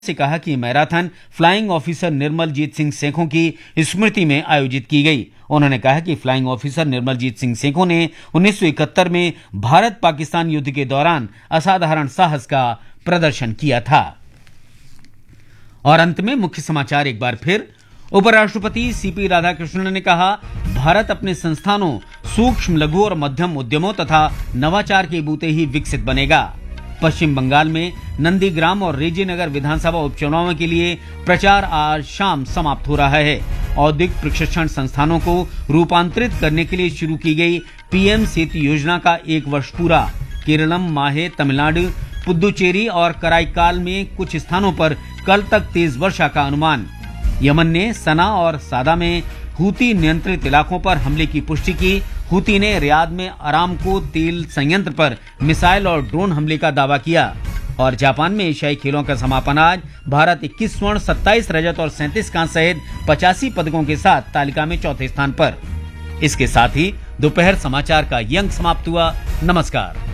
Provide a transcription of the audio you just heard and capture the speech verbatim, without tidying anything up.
से कहा कि marathon flying officer Nirmaljit Singh Sekhon की स्मृति में आयोजित की गई। उन्होंने कहा कि फ्लाइंग ऑफिसर निर्मलजीत सिंह सेखों ने उन्नीस सौ इकहत्तर में भारत पाकिस्तान युद्ध के दौरान असाधारण साहस का प्रदर्शन किया था। और अंत में मुख्य समाचार एक बार फिर। उपराष्ट्रपति सीपी राधाकृष्णन ने कहा, भारत अपने संस्थानों, सूक्ष्म, लघु और मध्यम उद्यमों तथा नवाचार के बूते ही विकसित बनेगा। पश्चिम बंगाल में नंदीग्राम और रेजीनगर विधानसभा उपचुनावों के लिए प्रचार आज शाम समाप्त हो रहा है। औद्योगिक प्रशिक्षण संस्थानों को रूपांतरित करने के लिए शुरू की गई पीएम सेतु योजना का एक वर्ष पूरा। केरलम, माहे, तमिलनाडु, पुदुचेरी और कराईकाल में कुछ स्थानों पर कल तक तेज वर्षा का अनुमान। यमन ने सना और सादा में हूती नियंत्रित इलाकों पर हमले की पुष्टि की। हूती ने रियाद में अरामको तेल संयंत्र पर मिसाइल और ड्रोन हमले का दावा किया। और जापान में एशियाई खेलों का समापन आज। भारत इक्कीस स्वर्ण, सत्ताईस रजत और सैंतीस कांस्य सहित पचासी पदकों के साथ तालिका में चौथे स्थान पर। इसके साथ ही दोपहर समाचार का ये अंक समाप्त हुआ। नमस्कार।